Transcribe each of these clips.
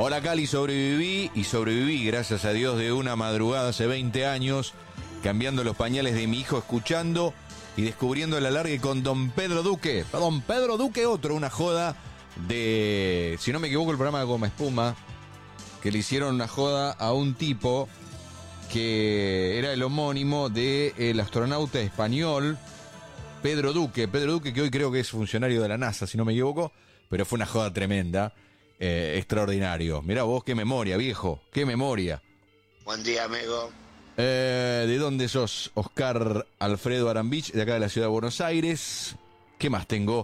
Hola Cali, sobreviví gracias a Dios de una madrugada hace 20 años, cambiando los pañales de mi hijo, escuchando y descubriendo el alargue con Don Pedro Duque. Don Pedro Duque, una joda de, si no me equivoco, el programa de Goma Espuma, que le hicieron una joda a un tipo que era el homónimo del astronauta español Pedro Duque, que hoy creo que es funcionario de la NASA, si no me equivoco, pero fue una joda tremenda, extraordinario. Mirá vos, qué memoria, viejo, qué memoria. Buen día, amigo. ¿De dónde sos? Oscar Alfredo Arambich, de acá de la ciudad de Buenos Aires. ¿Qué más tengo?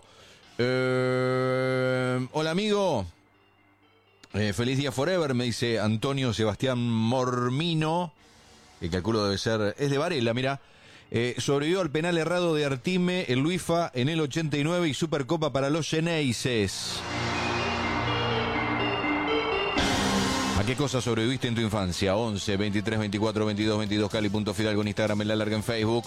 Hola, amigo. Feliz día forever, me dice Antonio Sebastián Mormino, que calculo debe ser, es de Varela, mirá. Sobrevivió al penal errado de Artime, el Luifa, en el 89 y Supercopa para los Xeneises. ¿A qué cosa sobreviviste en tu infancia? 11, 23, 24, 22, 22, Cali.Fidalgo en Instagram, en La Larga en Facebook.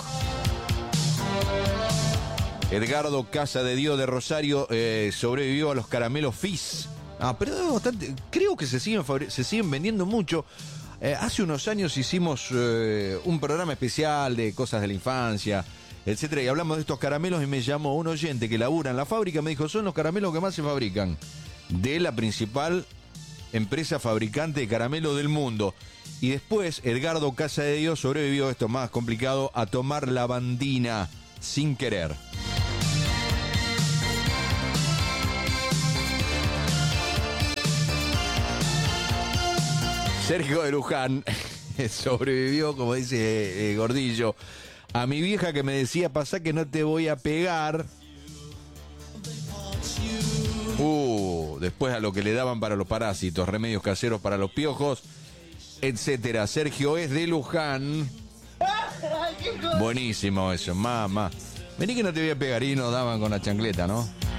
Edgardo Casa de Dios de Rosario sobrevivió a los caramelos Fizz. Pero es bastante, creo que se siguen vendiendo mucho. Hace unos años hicimos un programa especial de cosas de la infancia, etcétera, y hablamos de estos caramelos y me llamó un oyente que labura en la fábrica, me dijo, son los caramelos que más se fabrican de la principal empresa fabricante de caramelo del mundo. Y después Edgardo Casa de Dios sobrevivió, esto más complicado, a tomar lavandina sin querer. Sergio de Luján sobrevivió, como dice Gordillo, a mi vieja que me decía, pasá que no te voy a pegar. Después a lo que le daban para los parásitos, remedios caseros para los piojos, etcétera. Sergio es de Luján. Buenísimo eso, mamá. Vení que no te voy a pegar, y nos daban con la chancleta, ¿no?